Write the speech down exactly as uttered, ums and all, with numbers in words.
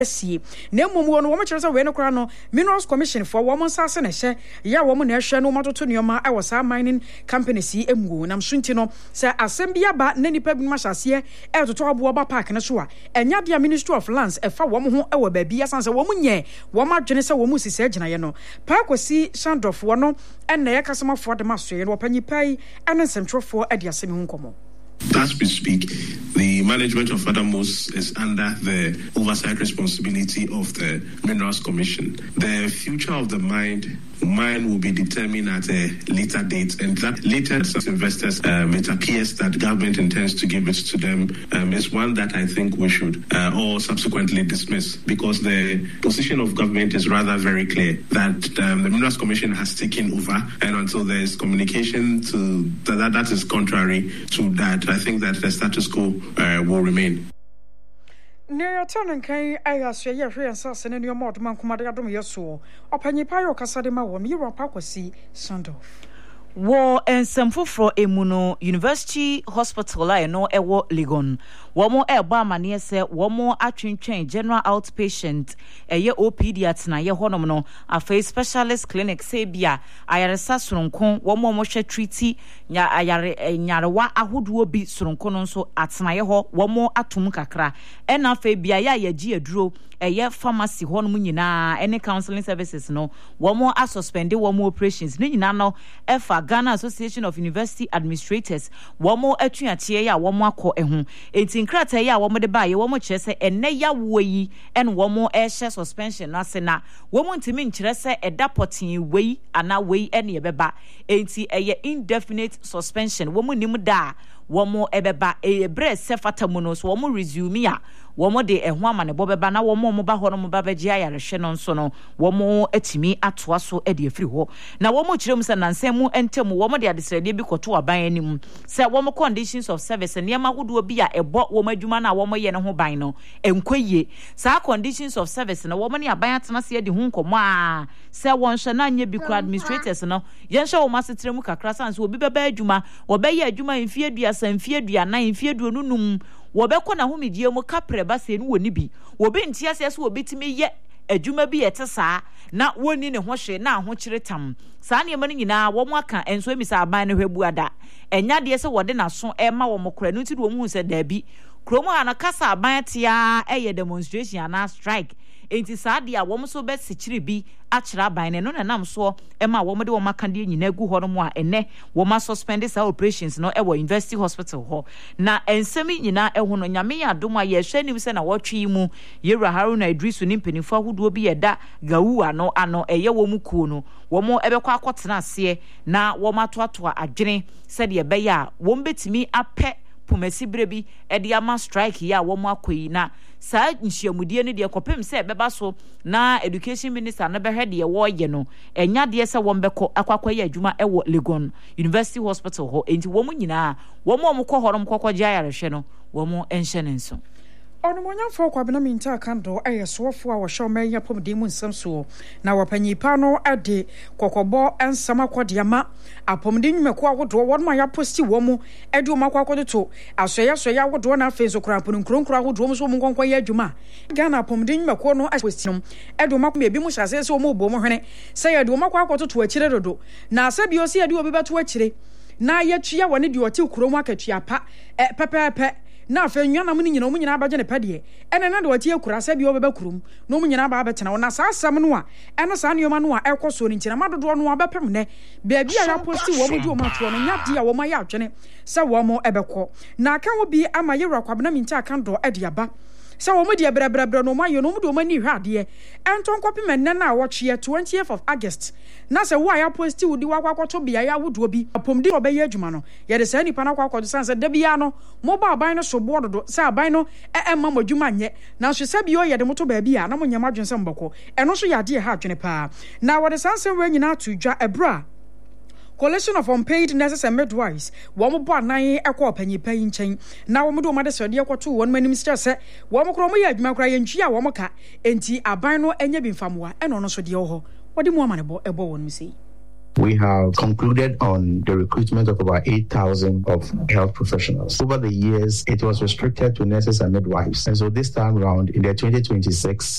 see na mmom wo no wo mkyerɛ sɛ we no kra no Minerals Commission for wo monsase na hye ya wo mo na hwɛ no matoto nneɔma ɛwɔ saa mining company si emuo nam so nti no sɛ asɛm bi aba na nipa bi mahyase ɛtoto aboa ba park ne so a ɛnya dia Ministry of Lands ɛfa wo mo ho ɛwɔ baabi asan sɛ wo mo nyɛ wo ma adwene sɛ wo mo sisi agyina ye no Pakosi Shandorf wo no ɛna yɛ kasamafo de masoe no panyipai ɛne nsɛmtwerɛfo ade asɛm ho nkɔmɔ. As we speak, the management of Adamos is under the oversight responsibility of the Minerals Commission. The future of the mine mine will be determined at a later date, and that later investors, um, it appears that government intends to give it to them, um, is one that I think we should uh, all subsequently dismiss, because the position of government is rather very clear that um, the Minerals Commission has taken over, and until there is communication to that, that is contrary to that, I think that the status quo uh, will remain. Near turn can I ask you, here and Sasson and your mortal Kumadadum, your soul, or Pennypayo Casadima, or Mira Pakosi Shandorf. War and some for Emuno University Hospital, I know a war Ligon. One more air bar near say one more action train general outpatient a year O P D at na ye honomono a face specialist clinic say bia ayare sa soronko one more moshe treaty nya ayare nyarewa ahoduo bi soronko no so atena ye ho one more atum kakra e na fe bia ya ye gi aduro eye pharmacy honom nyina any counseling services no one more a suspend one more operations ni nyina no efa Ghana Association of University Administrators one more atuatie ya one more akọ ehu enti nkrata ya wo mo de ba ye wo mo kire se enne ya wo yi en wo mo e hye suspension na se na wo mo ntimi nkire se eda potin wei ana wei ene ye beba enti eye indefinite suspension wo mo nim da wo mo ebeba e bre se fatamu no so wo mo resume ya wo mo de eho amane bo beba na wo mo mo ba ho no mo ba begia ya rehwe no nso no wo mo atimi atoa so e de afiri ho na wo mo kire mu se nansem mu entem wo mo de adesrede bi koto aban anim se wo mo conditions of service ne ma hodo bi a ebo wo mo adwuma na wo mo ye ne ho ban no enkoye sa conditions of service na wo mo ne aban atena se de ho nkomo a se won hwe na anya bi kra administrators no ye hwe wo masetre mu kakra san se obi beba adwuma wo be ye adwuma mfie aduasa mfie aduana mfie aduonunum wo be ko na ho medie mu kapre ba se no woni bi wo be ntia se so obetimi ye adwuma bi yete saa na woni ne ho hwe na ho kire tam saa ne mane nyina wo mo aka enso emi sa aban ne hwebu ada enya de se wode na so e ma wo mo kora no ti do mu se da bi kromo ana kasa aban tia eye demonstration ana strike enti saa de a wo mo so be sikiri bi akira aban ne no na nam so e ma wo mo de wo maka de nyina gu ho no mo a ene wo ma suspend sa operations no e wo University Hospital ho na ensemi nyina e ho no nyame ya dom a ye hwe nim se na wo twi mu Yewra Haruna Idrisu ni mpanifo ahodo bi yeda gawu ano ano eye wo mu kuo no wo mo ebekwa akotena ase na wo matoatoa adwene se de be ya wo mbetimi apɛ pomasi brebi edi ama strike ya wo mo akoyi na sa nhyiamudie ne de kopem se beba so na education minister na behwe de wo ye no enya de se wo mbekọ akwakwaye adwuma e wo Legon University Hospital ho enti wo mu nyina wo mo mo kọ horom kokọ gya yarehwe no wo mo enhye ne nso ono monyamfo kwa bena minta kando aye sofo a wo hwe ma nya pom de mu nsam so na wapanyipa no ade kokobo ensam akode ma apom de nwumeko awodo wo no ya posti wo mu ede o makwa akode to asoya soya awodo na afi so kra pon nkronkro awodo mo so mo nkonkwa ya adwuma Ghana apom de nwumeko no posti no ede o makwa ebi mu hyase se o mo bo mo hwene se ya de o makwa akoto to akire dodo na asabi o se ya de obi beto akire na ya twia wone de o ti kromu akatua pa pepepe na afa nwana mu nyina mu nyina abaje ne pade ene na de wati akura sa bi obeba kurum no mu nyina aba betena na sa asam no a ene sa ne yoma no a ekoso ni ntina madodo no abepem ne baabi a ya posti wo mu du o mato no nya de a wo ma ya atwene se wo mo ebekọ na aka wo bi ama Yewra kwabena minta aka ndo ade aba se wo mu de brebre no ma yo no mu do mani hwade enton kopi menne na wo twe twentieth of August na se wo ya posti wudi wakwakoto bia ya wodo bi apom de obeye adwuma no ye de sa nipa na kwakoto san se da bia no mo ba aban no so bododo se aban no e e ma madwuma nye na so se bia ye de moto ba bia na mo nyama adwense mboko eno so ya de ha adwene pa na wo de san se we nyina to dwa ebra Coalition of unpaid nurses and midwives wo mo bo anan ekọ panyipa yi nchen na wo mo do ma de sode ekoto wo no manim stre se wo mo kro mo ya adwuma kra ye ntwi a wo mo ka enti aban no enya bi mfamoa eno no so de wo ho wo de mo amanebo ebo wo no sei we have concluded on the recruitment of about eight thousand of health professionals. Over the years, it was restricted to nurses and midwives. And so this time around, in the twenty twenty-six